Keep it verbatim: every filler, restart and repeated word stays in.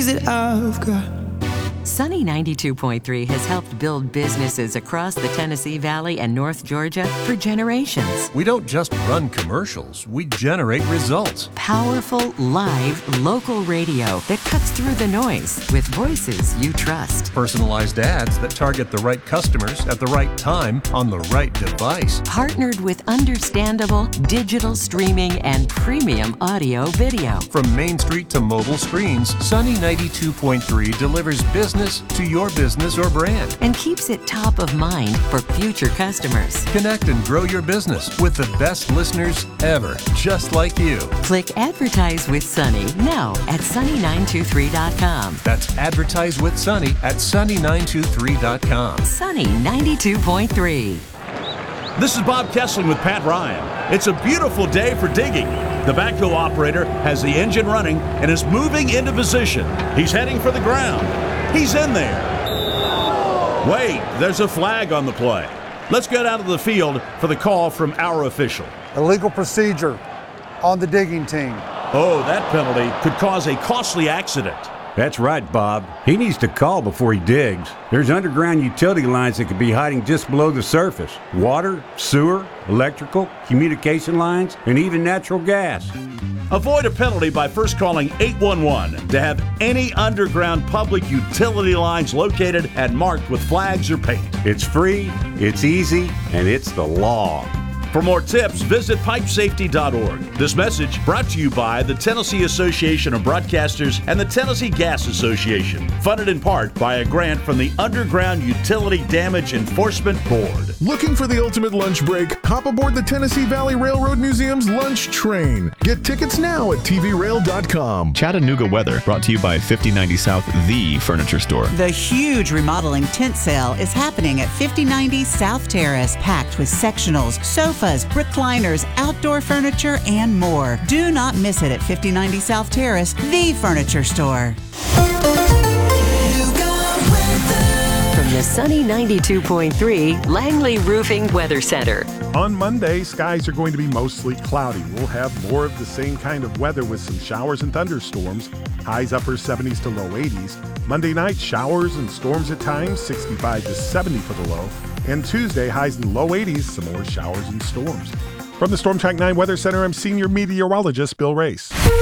that I've got. Sunny ninety-two point three has helped build businesses across the Tennessee Valley and North Georgia for generations. We don't just run commercials, we generate results. Powerful, live, local radio that cuts through the noise with voices you trust. Personalized ads that target the right customers at the right time on the right device. Partnered with understandable digital streaming and premium audio video. From Main Street to mobile screens, Sunny ninety-two point three delivers business to your business or brand. And keeps it top of mind for future customers. Connect and grow your business with the best listeners ever, just like you. Click Advertise with Sunny now at sunny nine two three dot com. That's Advertise with Sunny at sunny nine two three dot com. Sunny ninety-two point three. This is Bob Kessling with Pat Ryan. It's a beautiful day for digging. The backhoe operator has the engine running and is moving into position. He's heading for the ground. He's in there. Wait, there's a flag on the play. Let's get out of the field for the call from our official. Illegal procedure on the digging team. Oh, that penalty could cause a costly accident. That's right, Bob. He needs to call before he digs. There's underground utility lines that could be hiding just below the surface. Water, sewer, electrical, communication lines, and even natural gas. Avoid a penalty by first calling eight one one to have any underground public utility lines located and marked with flags or paint. It's free, it's easy, and it's the law. For more tips, visit pipe safety dot org. This message brought to you by the Tennessee Association of Broadcasters and the Tennessee Gas Association, funded in part by a grant from the Underground Utility Damage Enforcement Board. Looking for the ultimate lunch break? Hop aboard the Tennessee Valley Railroad Museum's lunch train. Get tickets now at T V rail dot com. Chattanooga weather brought to you by fifty ninety South, the furniture store. The huge remodeling tent sale is happening at fifty ninety South Terrace, packed with sectionals, sofas, recliners, outdoor furniture, and more. Do not miss it at fifty ninety South Terrace, the furniture store. From the Sunny ninety-two point three Langley Roofing Weather Center. On Monday, skies are going to be mostly cloudy. We'll have more of the same kind of weather with some showers and thunderstorms. Highs upper seventies to low eighties. Monday night, showers and storms at times, sixty-five to seventy for the low. And Tuesday, highs in the low eighties, some more showers and storms. From the Storm Track nine Weather Center, I'm Senior Meteorologist Bill Race.